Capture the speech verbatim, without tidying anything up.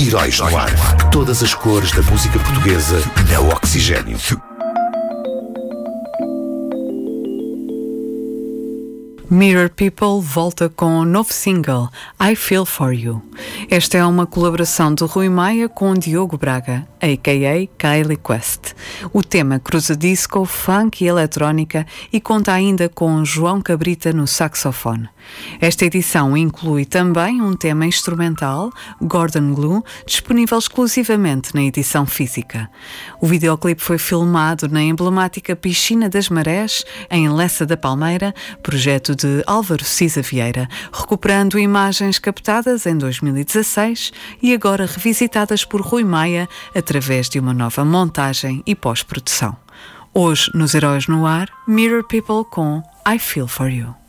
Heróis no Ar. Todas as cores da música portuguesa na Oxigênio. Mirror People volta com um novo single, I Feel For You. Esta é uma colaboração de Rui Maia com Diogo Braga, a k a. Kylie Quest. O tema cruza disco, funk e eletrónica e conta ainda com João Cabrita no saxofone. Esta edição inclui também um tema instrumental, Gordon Glue, disponível exclusivamente na edição física. O videoclipe foi filmado na emblemática Piscina das Marés, em Lessa da Palmeira, projeto de Álvaro Cisa Vieira, recuperando imagens captadas em dois mil e dezasseis e agora revisitadas por Rui Maia através de uma nova montagem e pós-produção. Hoje, nos Heróis no Ar, Mirror People com I Feel For You.